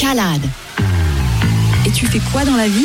Escalade. Et tu fais quoi dans la vie ?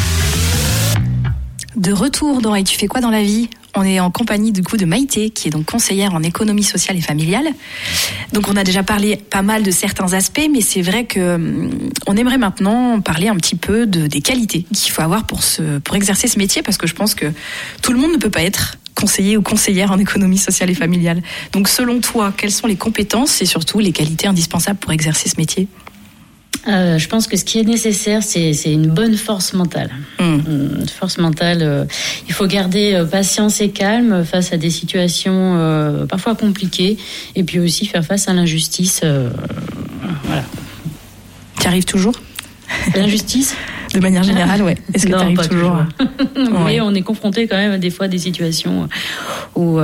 De retour dans Et tu fais quoi dans la vie ? On est en compagnie du coup de Maïté, qui est donc conseillère en économie sociale et familiale. Donc on a déjà parlé pas mal de certains aspects, mais c'est vrai que on aimerait maintenant parler un petit peu des qualités qu'il faut avoir pour exercer ce métier, parce que je pense que tout le monde ne peut pas être conseiller ou conseillère en économie sociale et familiale. Donc selon toi, quelles sont les compétences et surtout les qualités indispensables pour exercer ce métier ? Je pense que ce qui est nécessaire, c'est une bonne force mentale. Une force mentale. Il faut garder patience et calme face à des situations parfois compliquées, et puis aussi faire face à l'injustice. Voilà. Tu arrives toujours ? L'injustice ? De manière générale, ouais. Est-ce que tu arrives toujours ? Mais on est confronté quand même des fois à des situations où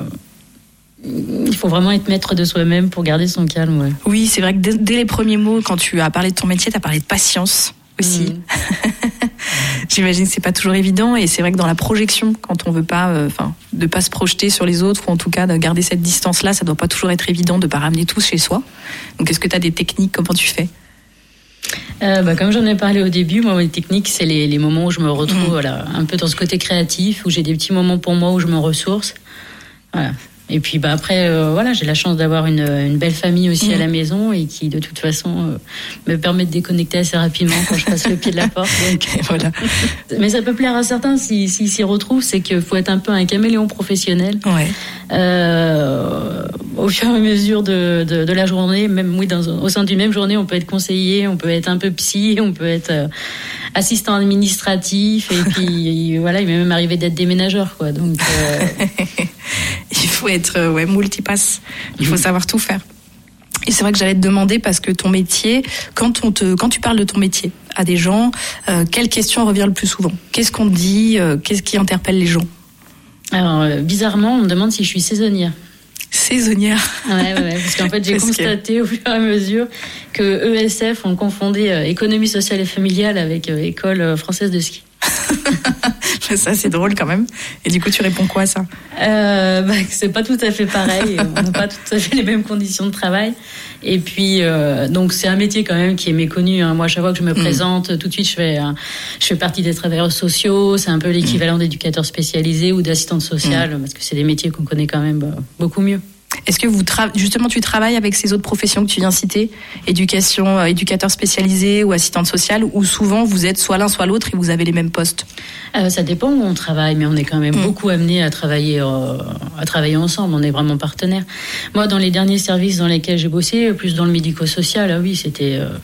il faut vraiment être maître de soi-même pour garder son calme. Ouais. Oui, c'est vrai que dès les premiers mots, quand tu as parlé de ton métier, tu as parlé de patience aussi. J'imagine que c'est pas toujours évident, et c'est vrai que dans la projection, quand on veut pas, de pas se projeter sur les autres, ou en tout cas de garder cette distance-là, ça doit pas toujours être évident de pas ramener tout chez soi. Donc est-ce que tu as des techniques ? Comment tu fais ? Comme j'en ai parlé au début, moi, mes techniques, c'est les moments où je me retrouve voilà, un peu dans ce côté créatif, où j'ai des petits moments pour moi, où je me ressource. Voilà. Et puis après, j'ai la chance d'avoir une belle famille aussi à la maison, et qui de toute façon me permet de déconnecter assez rapidement quand je passe le pied de la porte. Donc, voilà. Mais ça peut plaire à certains s'ils s'y retrouvent, c'est qu'il faut être un peu un caméléon professionnel. Ouais. Au fur et à mesure de la journée, même au sein d'une même journée, on peut être conseiller, on peut être un peu psy, on peut être assistant administratif, et puis voilà, il m'est même arrivé d'être déménageur, quoi. Donc il faut être multipasse. Il faut savoir tout faire. Et c'est vrai que j'allais te demander, parce que ton métier, quand tu parles de ton métier à des gens, quelle question revient le plus souvent ? Qu'est-ce qu'on te dit ? Qu'est-ce qui interpelle les gens ? Alors, bizarrement, on me demande si je suis saisonnière. Saisonnière. Ouais, parce qu'en fait, j'ai constaté au fur et à mesure que ESF, on confondait économie sociale et familiale avec école française de ski. Ça, c'est drôle quand même. Et du coup, tu réponds quoi à ça ? C'est pas tout à fait pareil. On n'a pas tout à fait les mêmes conditions de travail. Et puis, donc, c'est un métier quand même qui est méconnu. Moi, à chaque fois que je me présente, tout de suite, je fais partie des travailleurs sociaux. C'est un peu l'équivalent d'éducateur spécialisé ou d'assistante sociale, parce que c'est des métiers qu'on connaît quand même beaucoup mieux. Est-ce que justement tu travailles avec ces autres professions que tu viens citer, éducateur spécialisé ou assistante sociale, ou souvent vous êtes soit l'un soit l'autre et vous avez les mêmes postes ? Ça dépend où on travaille, mais on est quand même beaucoup amenés à travailler ensemble. On est vraiment partenaires. Moi, dans les derniers services dans lesquels j'ai bossé, plus dans le médico-social, oui, c'était